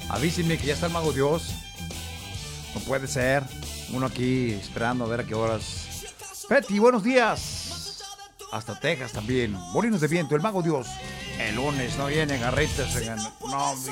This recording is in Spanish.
Avísenme que ya está el Mago Dios. No puede ser. Uno aquí esperando a ver a qué horas. Betty, buenos días. Hasta Texas también. Molinos de viento, el Mago Dios. El lunes no viene, garritas. No,